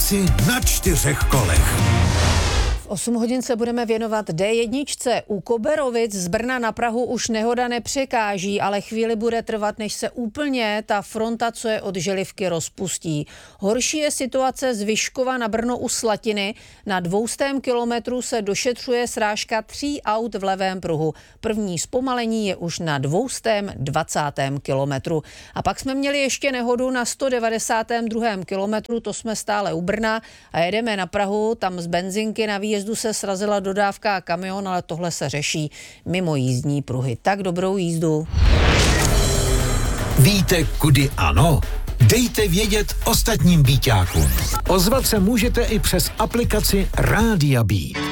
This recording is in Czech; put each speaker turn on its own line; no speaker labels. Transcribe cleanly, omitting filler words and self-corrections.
Časy na 4 kolech.
V 8 hodin se budeme věnovat D1. U Koberovic z Brna na Prahu už nehoda nepřekáží, ale chvíli bude trvat, než se úplně ta fronta, co je od Želivky, rozpustí. Horší je situace z Vyškova na Brno u Slatiny. Na 200 kilometru se došetřuje srážka 3 aut v levém pruhu. První zpomalení je už na 220. kilometru. A pak jsme měli ještě nehodu na 192. kilometru, to jsme stále u Brna a jedeme na Prahu, tam z benzinky na výjezdu se srazila dodávka a kamion, ale tohle se řeší mimo jízdní pruhy. Tak dobrou jízdu.
Víte, kudy ano? Dejte vědět ostatním býťákům. Ozvat se můžete i přes aplikaci Rádia Být.